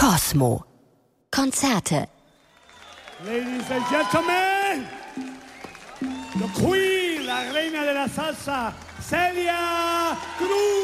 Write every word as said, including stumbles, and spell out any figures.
Cosmo. Konzerte. Ladies and Gentlemen, the Queen, la reina de la salsa, Celia Cruz.